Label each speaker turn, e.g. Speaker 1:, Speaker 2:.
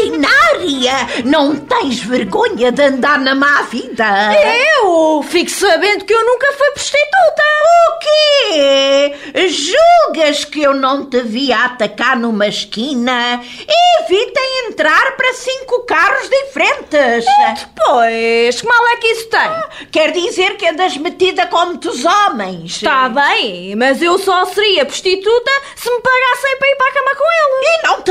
Speaker 1: ordinária! Não tens vergonha de andar na má vida?
Speaker 2: Eu fico sabendo que eu nunca fui prostituta.
Speaker 1: O quê? Julgas que eu não te vi atacar numa esquina? Evita entrar para 5 carros diferentes.
Speaker 2: Pois, que mal é que isso tem?
Speaker 1: Quer dizer que andas metida com muitos homens.
Speaker 2: Está bem, mas eu só seria prostituta se me pagassem para ir para a cama com ele.
Speaker 1: E não te